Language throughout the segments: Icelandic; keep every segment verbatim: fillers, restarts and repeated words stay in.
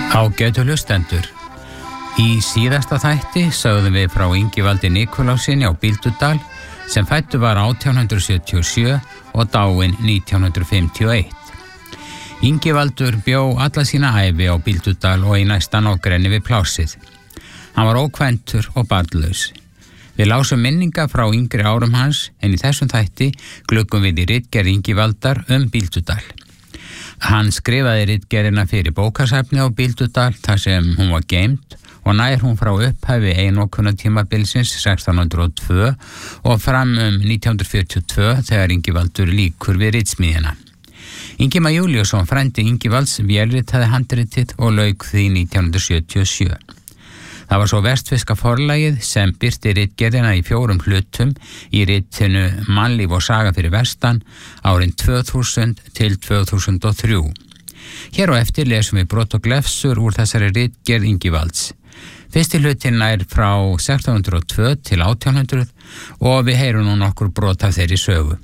Ágætu hlustendur. Í síðasta þætti sögðum við frá Ingivaldi Nikulássyni á Bíldudal sem fæddur var átján hundrað sjötíu og sjö og dáinn nítján hundruð fimmtíu og eitt. Ingivaldur bjó alla sína ævi á Bíldudal og í næsta nágrenni við plásið. Hann var ókvæntur og barnlaus. Við lásum minninga frá yngri árum hans en í þessum þætti gluggum við í ritgerð Ingivaldar um Bíldudal. Hann skrifaði ritgerðina fyrir bókasafni á Bíldudal þar sem hún var geymd og nær hún frá upphæfi einokunartímabilsins sextán hundruð og tvö og fram um nítján hundruð fjörutíu og tvö þegar Ingivaldur lýkur við ritsmíðina. Ingimar Júlíusson, frændi Ingivalds, vélritaði handritið og lauk því nítján hundruð sjötíu og sjö. Það var svo Vestfirska forlagið sem birti ritgerðina í fjórum hlutum í ritinu Mannlíf og saga fyrir vestan árin tvö þúsund til tvö þúsund og þrjú. Hér á eftir lesum við brot og glefsur úr þessari ritgerð Ingivalds. Fyrsti hlutin er frá sextán hundruð og tvö til átján hundruð og við heyrum nú nokkur brot af þeirri sögu.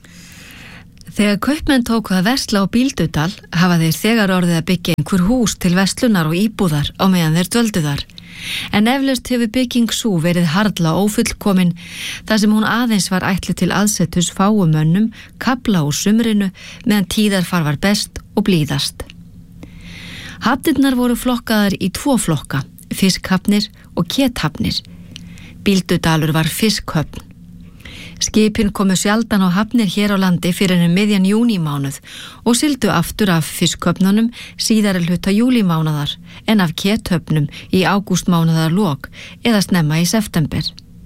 Þegar kaupmenn tóku að versla á Bíldudal hafa þeir þegar orðið að byggja einhver hús til verslunar og íbúðar á meðan þeir dvöldu þar. En eflaust hefur bygging sú verið harla ófullkomin þar sem hún aðeins var ætluð til aðsettus fáum mönnum, kafla úr sumrinu meðan tíðarfar var best og blíðast. Hafnirnar voru flokkaðar í tvo flokka, fiskhafnir og kethafnir. Bíldudalur var fiskhöfn. Skipin komu sjaldan á hafnir hér á landi fyrir en miðjan júnímánuð og sigldu aftur af fiskhöfnunum síðari hluta júlímánaðar en af kethöfnum í ágústmánaðar lok eða snemma í september.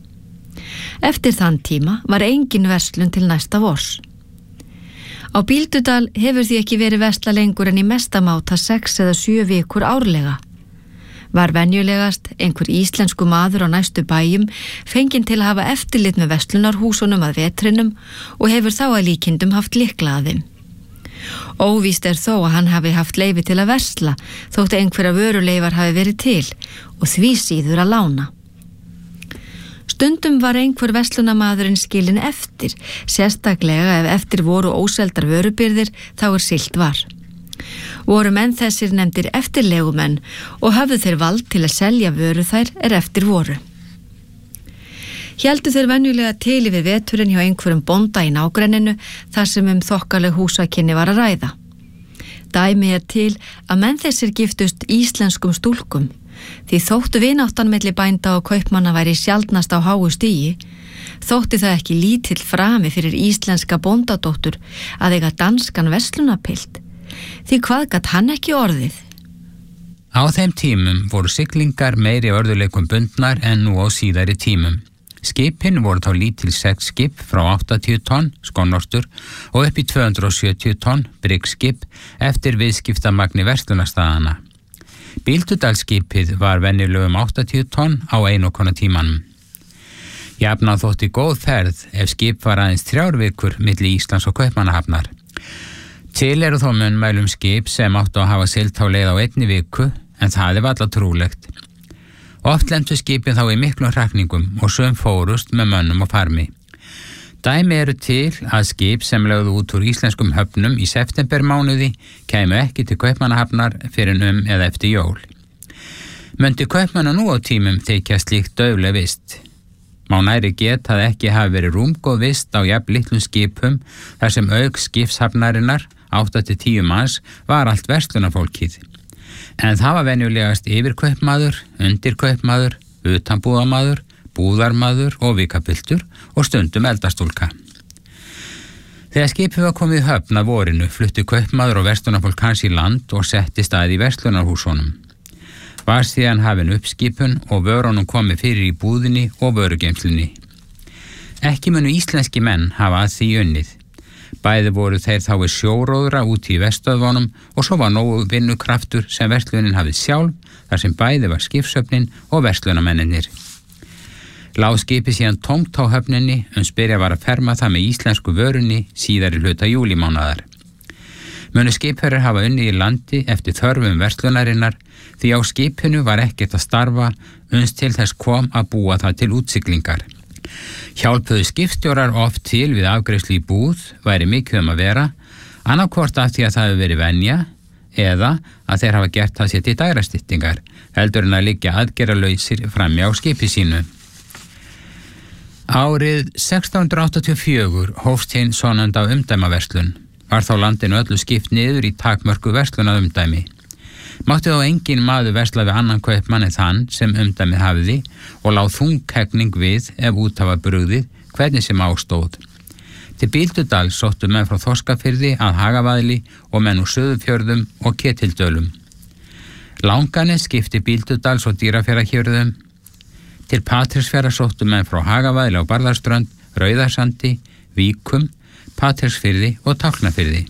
Eftir þann tíma var engin verslun til næsta vors. Á Bíldudal hefur því ekki verið versla lengur en í mestamáta sex eða sjö vikur árlega. Var venjulegast einhver íslensku maður á næstu bæjum fenginn til að hafa eftirlit með verslunarhúsunum að vetrinum og hefur þá að líkindum haft lykla að þeim. Óvíst er þó að hann hafi haft leyfi til að versla þótt einhverja vöruleifar hafi verið til og því síður að lána. Stundum var einhver verslunarmaðurinn skilinn eftir, sérstaklega ef eftir voru óseldar vörubirgðir þá er siglt var. Voru menn þessir nefndir eftirlegumenn og höfðu þeir vald til að selja vöru þær er eftir voru. Héldu þeir venjulega til yfir veturinn hjá einhverjum bónda í nágrenninu þar sem um þokkaleg húsakynni var að ræða. Dæmi er til að menn þessir giftust íslenskum stúlkum, því þóttu vináttan milli bænda og kaupmanna væri sjaldnast á háu stigi, þótti það ekki lítill frami fyrir íslenska bóndadóttur að eiga danskan verslunapilt. Því hvað gat hann ekki orðið? Á þeim tímum voru siglingar meiri örðuleikum bundnar en nú á síðari tímum. Skipin voru þá lítil sex skip frá áttatíu tonn, skonnortur, og upp í tvö hundruð og sjötíu tonn, bryggskip, eftir viðskiptamagni verslunarstaðana. Bíldudalsskipið var venjulegum áttatíu tonn á einokona tímanum. Jafnan þótti góð ferð ef skip var aðeins þrjár vikur milli Íslands og Kaupmannahafnar. Til eru þó munnmælum skip sem áttu að hafa siglt á leið á einni viku, en það er varla trúlegt. Oft lentu skipin þá í miklum hrakningum og sum fórust með mönnum og farmi. Dæmi eru til að skip sem lögðu út úr íslenskum höfnum í septembermánuði kæmu ekki til Kaupmannahafnar fyrir um eða eftir jól. Möndi kaupmanna nú á tímum þykja slíkt daufleg vist. Má næri geta að ekki hafi verið rúmgóð vist á jafn litlum skipum þar sem auk skipshafnarinnar átta til tíu manns var allt verslunarfólkið. En það var venjulegast yfirkaupmaður, undirkaupmaður, utanbúðamaður, búðarmaður og vikapiltur og stundum eldastúlka. Þegar skipið var komið í höfn að vorinu flutti kaupmaður og verslunarfólk hans í land og setti stað í verslunarhúsunum. Var síðan hafin uppskipun og vörunum komið fyrir í búðinni og vörugeymslunni. Ekki munu íslenski menn hafa að því unnið. Bæði voru þeir þá við sjóróðra úti í vestöðvonum og svo var nógu vinnukraftur sem verslunin hafið sjálf þar sem bæði var skipshöfnin og verslunamennir. Lá skipið síðan tómt á höfninni uns byrja var að ferma það með íslensku vörunni síðari hluta júlímánaðar. Munu skipherrar hafa unnið í landi eftir þörfum verslunarinnar því á skipinu var ekkert að starfa uns til þess kom að búa það til útsiglingar. Hjálpuðu skipstjórar oft til við afgreiðslu í búð væri mikið um að vera, annarkvort af því að það hefur verið venja eða að þeir hafa gert það sér til dægrastyttingar, heldur en að liggja aðgerðalausir frammi á skipi sínu. Árið sextán hundruð áttatíu og fjögur hófst hinn svonefnda umdæmaverslun. Var þá landinu öllu skipt niður í takmörku verslunað umdæmi. Mátti þó engin maður versla við annan kaupmann en þann sem umdæmið hafiði og lá þunghegning við ef út hafa brugðið hvernig sem ástóð. Til Bíldudals sóttu menn frá Þorskafirði að Hagavaðli og menn úr Suðurfjörðum og Ketildölum. Langanes skipti Bíldudals og Dýrafjarðarhéruðum. Til Patreksfjarðar sóttu menn frá Hagavaðli á Barðaströnd, Rauðarsandi, Víkum, Patreksfirði og Tálknafirði.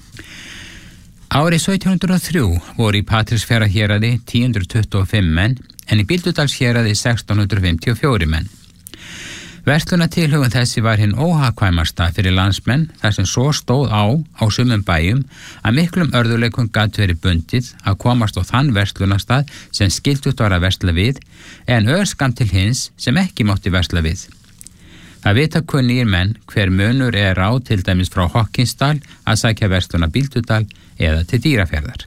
Árið sautján hundruð og þrjú voru í Patreksfjarðarhéraði tíu hundruð tuttugu og fimm menn en í Bíldudalshéraði sextán hundruð fimmtíu og fjórir menn. Verslunartilhögun þessi var hinn óhagkvæmasta fyrir landsmenn þar sem svo stóð á á sumum bæjum að miklum örðuleikum gat verið bundið að komast á þann verslunarstað sem skyldugt var að versla við en örskam til hins sem ekki mátti versla við. Það vita kunnir menn hver munur er á til dæmis frá Hokkinsdal að sækja verslunar Bíldudal eða til Dýrafjarðar.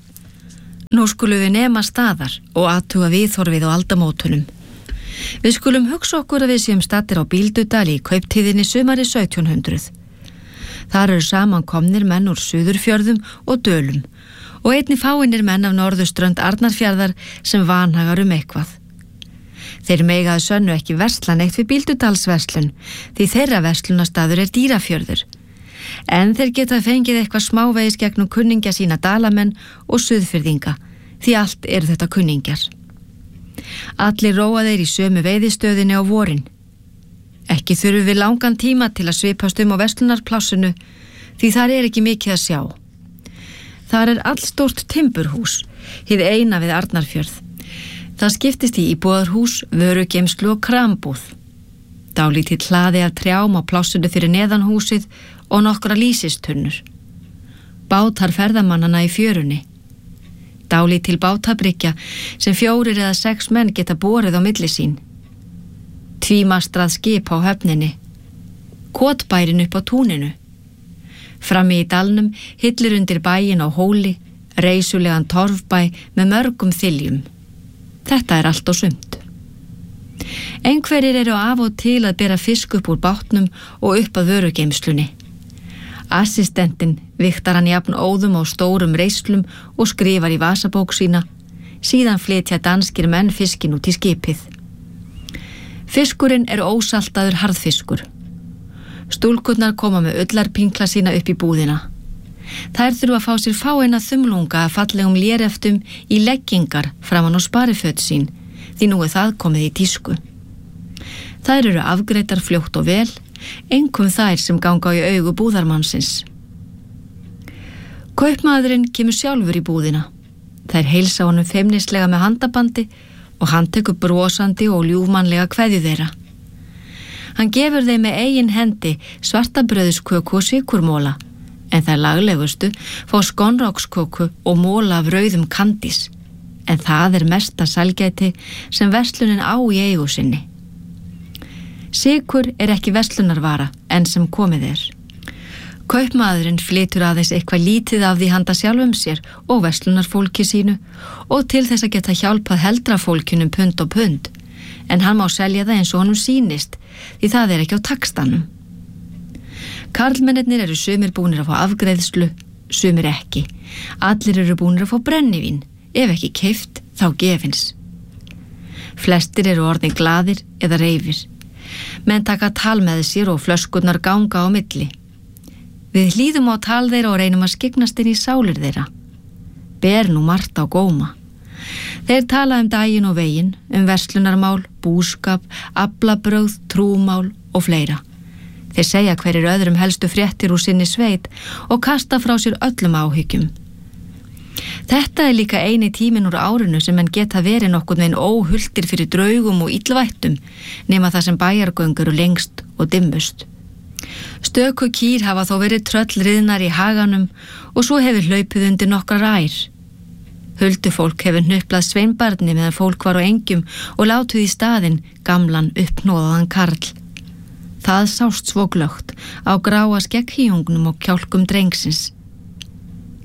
Nú skulum við nema staðar og athuga viðhorfið á aldamótunum. Við skulum hugsa okkur að við séum staddir á Bíldudal í kauptíðinni sumari sautján hundruð. Þar eru samankomnir menn úr Suðurfjörðum og Dölum og einnig fáinir menn af norðurströnd Arnarfjarðar sem vanhagar um eitthvað. Þeir megaðu sönnu ekki versla neitt við Bíldudalsverslun því þeirra verslunarstaður er Dýrafjörður. En þeir geta fengið eitthvað smávegis gegnum kunningja sína dalamenn og suðfirðinga því allt eru þetta kunningjar. Allir róa þeir í sömu veiðistöðinni á vorin. Ekki þurfum við langan tíma til að svipast um á verslunarplássinu því þar er ekki mikið að sjá. Þar er allstórt timburhús, hið eina við Arnarfjörð. Það skiptist í íbúðarhús, vörugeymslu og krambúð. Dálítið hlaði af trjám á plássinu fyrir neðan húsið og nokkra lýsistunnur. Bátar ferðamannana í fjörunni. Dálítil bátabryggja sem fjórir eða sex menn geta borið á milli sín. Tvímastrað skip á höfninni. Kotbærin upp á túninu. Frammi í dalnum hillir undir bæin á hóli, reisulegan torfbæ með mörgum þiljum. Þetta er allt og sumt. Einhverjir eru af og til að bera fisk upp úr bátnum og upp að vörugeymslunni. Assistentinn vigtar hann jafn óðum á stórum reislum og skrifar í vasabók sína. Síðan flytja danskir menn fiskin út í skipið. Fiskurinn er ósaltaður harðfiskur. Stúlkurnar koma með ullarpinkla sína upp í búðina. Þær þurfa að fá sér fáeina þumlunga að fallegum léreftum í leggingar framan á spariföt sín, því nú er það komið í tísku. Þær eru afgreitar fljótt og vel, einkum þær sem ganga í augu búðarmannsins. Kaupmaðurinn kemur sjálfur í búðina. Þær heilsa honum feimnislega með handabandi og hann tekur brosandi og ljúfmannlega kveðju þeirra. Hann gefur þeim með eigin hendi svartabrauðsköku og sykurmóla, en þær laglegustu fá skonroksköku og móla af rauðum kandís, en það er mesta sælgæti sem verslunin á í eigu sinni. Sykur er ekki verslunarvara en sem komið er. Kaupmaðurinn flytur aðeins eitthvað lítið af því handa sjálfum sér og verslunarfólki sínu og til þess að geta hjálpað heldra fólkinum pund og pund, en hann má selja það eins og honum sýnist því það er ekki á taxtanum. Karlmennirnir eru sumir búnir að fá afgreiðslu, sumir ekki. Allir eru búnir að fá brennivín, ef ekki keypt þá gefins. Flestir eru orðin glaðir eða reifir. Menn taka tal með sér og flöskurnar ganga á milli. Við hlýðum á tal þeirra og reynum að skyggnast inn í sálir þeirra. Ber nú margt á góma. Þeir tala um daginn og veginn, um verslunarmál, búskap, aflabrögð, trúmál og fleira. Þeir segja hverjir öðrum helstu fréttir úr sinni sveit og kasta frá sér öllum áhyggjum. Þetta er líka eini tíminn úr árinu sem menn geta verið nokkurn veginn óhulltir fyrir draugum og illvættum, nema það sem bæjargöngur eru lengst og dimmust. Stöku kýr hafa þó verið tröllriðnar í haganum og svo hefur hlaupið undir nokkrar ær. Huldufólk hefur hnuplað sveinbarni meðan fólk var á engjum og látið í staðinn gamlan uppnóðaðan karl. Það sást svo glögt á gráa skegghýjungnum og kjálkum drengsins.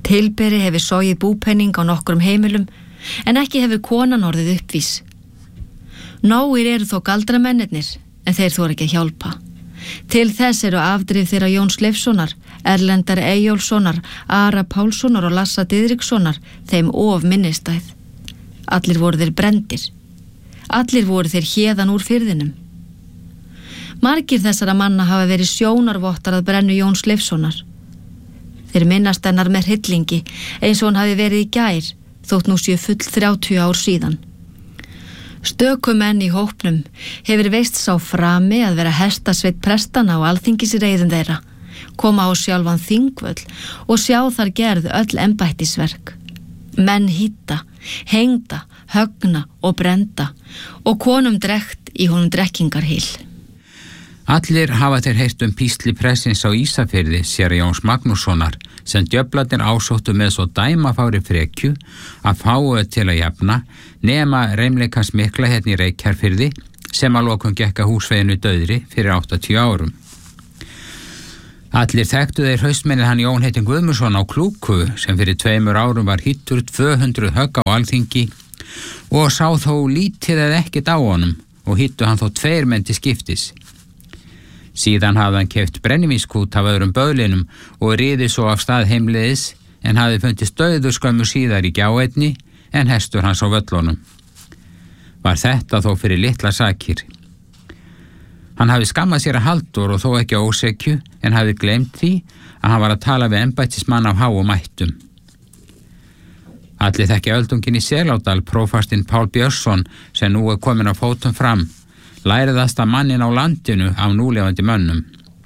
Tilberi hefur sogið búpenning á nokkrum heimilum en ekki hefur konan orðið uppvís. Nóir eru þó galdramennirnir en þeir þora ekki að hjálpa. Til þess eru afdrif þeirra Jóns Leifssonar, Erlendar Eyjólfssonar, Ara Pálssonar og Lassa Diðrikssonar þeim of minnistæð. Allir voru þeir brendir. Allir voru þeir héðan úr firðinum. Margir þessara manna hafa verið sjónarvottar að brennu Jóns Leifssonar. Þeir minnast hennar með hryllingi eins og hann hafi verið í gær, þótt nú séu full þrjátíu ár síðan. Stökumenn í hópnum hefur veist sá frami að vera hestasveit prestana á alþingisreiðum þeirra, koma á sjálfan þingvöll og sjá þar gerð öll embættisverk. Menn hýta, hengda, högna og brenda og konum drekt í honum drekkingarhyl. Allir hafa þeir heyrt um písli pressins á Ísafirði, séra Jóns Magnússonar, sem djöflarnir ásóttu með svo dæmafári frekju að fáu til að jafna nema reimleikans mikla hérna í Reykjarfirði sem að lokum gekk að húsveginu dauðri fyrir áttatíu árum. Allir þekktu þeir haustmennið hann Jón heitin Guðmundsson á Klúku sem fyrir tveimur árum var hittur tvö hundruð högg á alþingi og sá þó lítið eða ekkert á honum og hittu hann þó tveir menn til skiptis. Síðan hafði hann keypt brennivínskút af öðrum böðlinum og riði svo af stað heimleiðis en hafði fundist dauður skömmu síðar í Gjáeinni en hestur hans á völlunum. Var þetta þó fyrir litla sakir. Hann hafði skammað sér að Halldór og þó ekki á ósekju en hafði gleymt því að hann var að tala við embættismann af háum ættum. Allir þekkja öldunginn í Selárdal, prófastinn Pál Björnsson sem nú er komin á fótum fram, læriðasta mannin á landinu af núlefandi mönnum.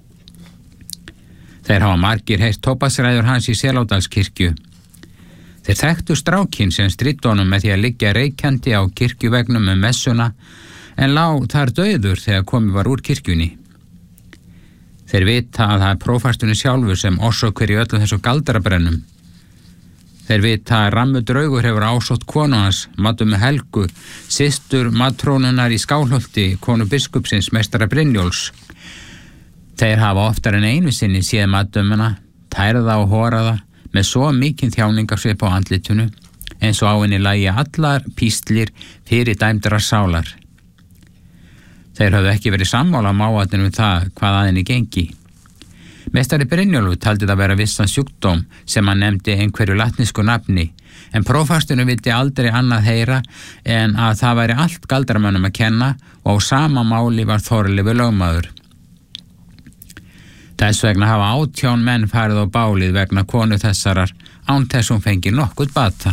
Þeir hafa margir heyrt tóbaksræður hans í Selárdalskirkju. Þeir þekktu strákinn sem stríddi honum með því að liggja reykjandi á kirkjuvegnum með messuna en lá þar dauður þegar komið var úr kirkjunni. Þeir vita að það er prófasturinn sjálfur sem orsakir í öllum þessu galdrabrennum. Þeir vita að Rammu draugur hefur ásótt konu hans, Madummu Helgu, systur matrónunar í Skálholti, konu biskupsins meistara Brynjóls. Þeir hafa oftar en einu sinni séð Madummuna, tærða og horaða, með svo mikinn þjáningarsvip á andlitunu, eins og á henni lægi allar píslir fyrir dæmdra sálar. Þeir hafðu ekki verið sammála á máatinu um það hvað að henni gengi. Meistari Brynjólfur taldi það vera vissan sjúkdóm sem hann nefndi einhverju latnesku nafni, en prófasturinn vildi aldrei annað heyra en að það væri allt galdramönnum að kenna og á sama máli var Þorleifur lögmaður. Þess vegna hafa átján menn farið á bálið vegna konu þessarar án þess hún fengi nokkuð bata.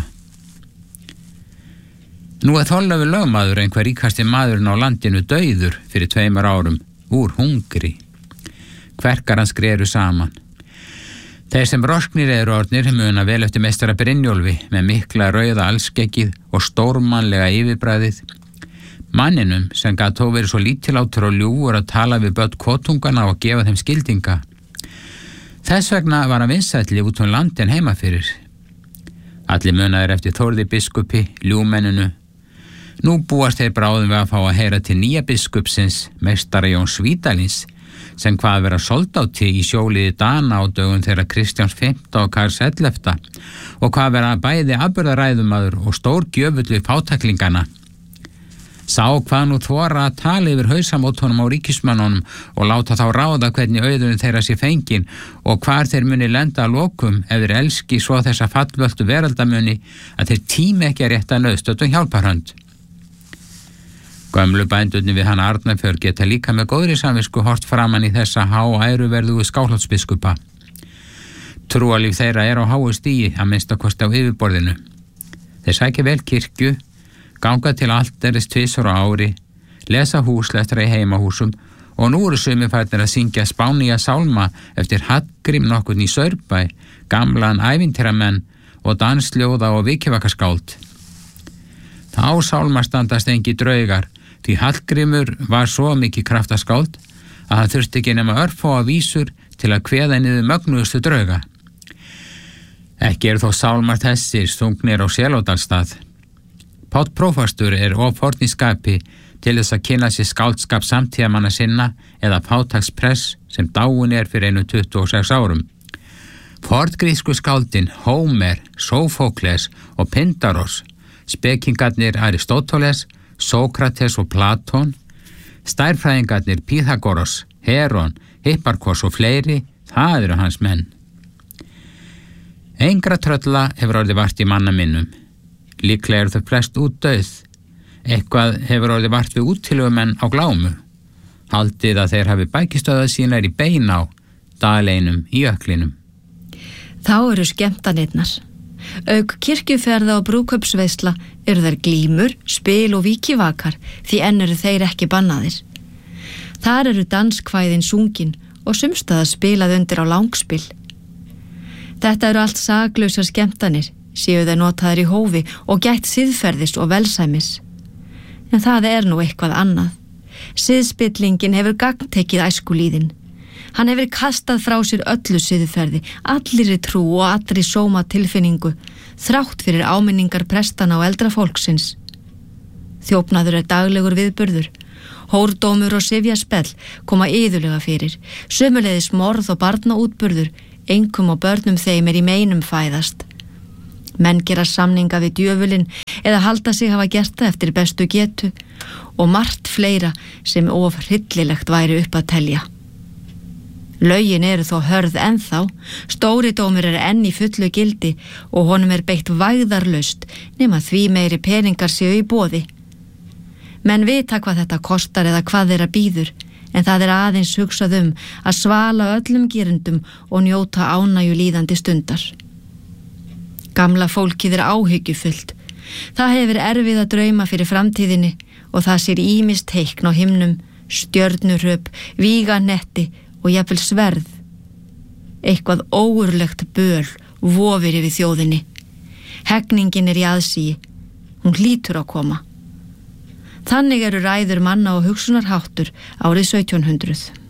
Nú er Þorleifur lögmaður einhver ríkasti maðurinn á landinu dauður fyrir tveimur árum úr hungri. Kverkar hans greru saman. Þeir sem rosknir eru orðnir muna vel eftir meistara Brynjólfi með mikla rauða alskeggið og stórmannlega yfirbræðið. Manninum sem gat þó verið svo lítillátur og ljúfur að tala við börn kotungana og gefa þeim skildinga. Þess vegna var hann vinsælli út um landin heima fyrir. Allir munaðir eftir Þórði biskupi, ljúmenninu. Nú búast þeir bráðum við að fá að heyra til nýja biskupsins, meistara Jóns Vídalíns, sem hvað vera soldáti í sjóliði Dana á dögum þeirra Kristjáns fimmta og Karls ellefta og hvað vera bæði afburðaræðumaður og stór gjöfullu fátaklingana. Sá hvað nú þvora að tala yfir hausamótunum á ríkismönnunum og láta þá ráða hvernig auðurinn þeirra sé fengin og hvar þeir muni lenda að lokum ef þeir elski svo þessa fallvöldu veraldamunni að þeir tími ekki að rétta nauðstöðum hjálparhönd. Gömlu bændurnir við hann Arnarfjörð geta líka með góðri samvisku hort framan í þessa há æruverðugu Skálholtsbiskupa. Trúarlíf þeirra er á háu stigi að minnsta kosti á yfirborðinu. Þeir sækja vel kirkju, ganga til altaris tvisvar á ári, lesa húslestra í heimahúsum og nú eru sumir farnir að syngja spánýja sálma eftir Hallgrím nokkurn í Saurbæ, gamlan ævintýramenn og dansljóða og vikivakaskáld. Þá sálma standast engi draugar, því Hallgrímur var svo mikið kraftaskáld að hann þurfti ekki nema örfáa vísur til að kveða niður mögnuðustu drauga. Ekki eru þó sálmar þessir stungnir á Selárdalsstað. Páll prófastur er of forn í skapi til þess að kynna sér skáldskap samtíðamanna sinna eða fátækspress sem dáin er fyrir einu tuttugu og sex árum. Forngrísku skáldin Hómer, Sófókles og Pindaros, spekingarnir Aristóteles, Sókrates og Platón, stærðfræðingarnir Pýþagoras, Heron, Hipparkos og fleiri, það eru hans menn. Engra trölla hefur orðið vart í manna minnum. Líklega eru þau flest út dauð. Eitthvað hefur orðið vart við úttilugumenn á Glámu. Haldið að þeir hafi bækistöðað sínar í Beiná, daleinum í Öklinum. Þá eru skemmtanirnar. Auk kirkjuferða og brúðkaupsveisla eru þær glímur, spil og víkivakar, því enn eru þeir ekki bannaðir. Þar eru danskvæðin sungin og sumstaða spilað undir á langspil. Þetta eru allt saklausar skemmtanir, séu þeir notaðir í hófi og gætt siðferðis og velsæmis. En það er nú eitthvað annað. Siðspillingin hefur gagntekið æskulíðin. Hann hefur kastað frá sér öllu siðferði, allri trú og allri sóma tilfinningu, þrátt fyrir áminningar prestana og eldra fólksins. Þjófnaður er daglegur viðburður. Hórdómur og sifjaspell koma iðulega fyrir, sömuleiðis morð og barnaútburður, einkum og börnum þeim er í meinum fæðast. Menn gera samninga við djöfulinn eða halda sig hafa gert það eftir bestu getu og margt fleira sem of hryllilegt væri upp að telja. Lögin eru þó hörð ennþá, stóri dómur er enn í fullu gildi og honum er beitt vægðarlaust nema því meiri peningar séu í boði. Menn vita hvað þetta kostar eða hvað þeirra býður, en það er aðeins hugsað um að svala öllum gerendum og njóta ánægju líðandi stundar. Gamla fólkið er áhyggjufullt. Það hefur erfið að drauma fyrir framtíðinni og það sér ýmist teikn á himnum, stjörnuröp, víganetti og jafnvel sverð. Eitthvað ógurlegt böl vofir yfir þjóðinni. Hegningin er í aðsíi. Hún hlýtur að koma. Þannig eru ræður manna og hugsunarháttur árið sautján hundruð.